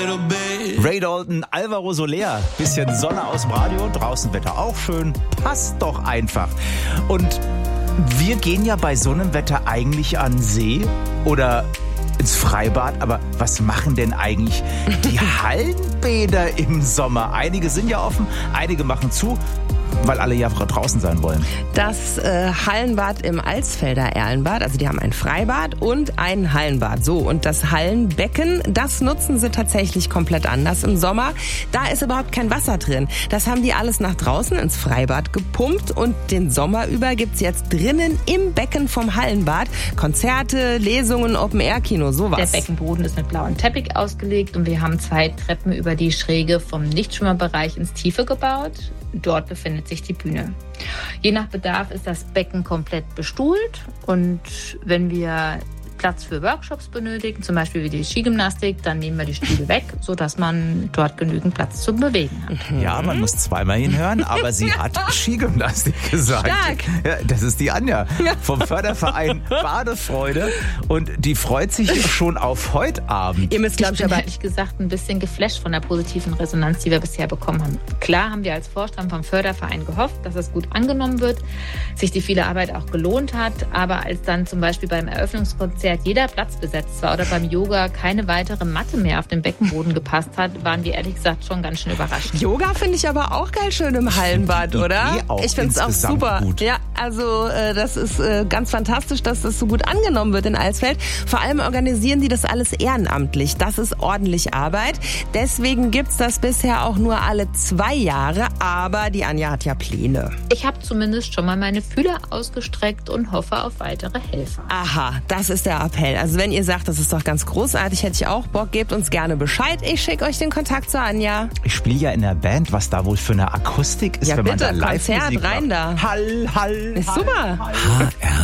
Ray Dalton, Alvaro Soler, bisschen Sonne aus dem Radio, draußen Wetter auch schön, passt doch einfach. Und wir gehen ja bei so einem Wetter eigentlich an den See oder ins Freibad, aber was machen denn eigentlich die Hallenbäder im Sommer? Einige sind ja offen, einige machen zu, weil alle ja draußen sein wollen. Das Hallenbad im Alsfelder Erlenbad, also die haben ein Freibad und ein Hallenbad. So, und das Hallenbecken, das nutzen sie tatsächlich komplett anders im Sommer. Da ist überhaupt kein Wasser drin. Das haben die alles nach draußen ins Freibad gepumpt und den Sommer über gibt's jetzt drinnen im Becken vom Hallenbad Konzerte, Lesungen, Open-Air-Kino, sowas. Der Beckenboden ist mit blauem Teppich ausgelegt und wir haben 2 Treppen über die Schräge vom Nichtschwimmerbereich ins Tiefe gebaut. Dort befindet sich die Bühne. Je nach Bedarf ist das Becken komplett bestuhlt und wenn wir Platz für Workshops benötigen, zum Beispiel wie die Skigymnastik, dann nehmen wir die Stühle weg, sodass man dort genügend Platz zum Bewegen hat. Ja, man muss zweimal hinhören, aber sie hat Skigymnastik gesagt. Stark. Ja, das ist die Anja vom Förderverein Badefreude und die freut sich schon auf heute Abend. Ihr müsst, glaube ich, aber ehrlich gesagt ein bisschen geflasht von der positiven Resonanz, die wir bisher bekommen haben. Klar haben wir als Vorstand vom Förderverein gehofft, dass es gut angenommen wird, sich die viele Arbeit auch gelohnt hat, aber als dann zum Beispiel beim Eröffnungskonzert jeder Platz besetzt war oder beim Yoga keine weitere Matte mehr auf dem Beckenboden gepasst hat, waren wir ehrlich gesagt schon ganz schön überrascht. Yoga finde ich aber auch geil schön im Hallenbad, oder? Ich finde es auch super. Gut. Ja, also das ist ganz fantastisch, dass das so gut angenommen wird in Alsfeld. Vor allem organisieren die das alles ehrenamtlich. Das ist ordentlich Arbeit. Deswegen gibt's das bisher auch nur alle 2 Jahre. Aber die Anja hat ja Pläne. Ich habe zumindest schon mal meine Fühler ausgestreckt und hoffe auf weitere Helfer. Aha, das ist der Appell. Also wenn ihr sagt, das ist doch ganz großartig, hätte ich auch Bock, gebt uns gerne Bescheid. Ich schicke euch den Kontakt zu Anja. Ich spiele ja in der Band, was da wohl für eine Akustik ist, ja, wenn bitte, man da live Konzert Musik rein macht. da. Hall, ist super. HR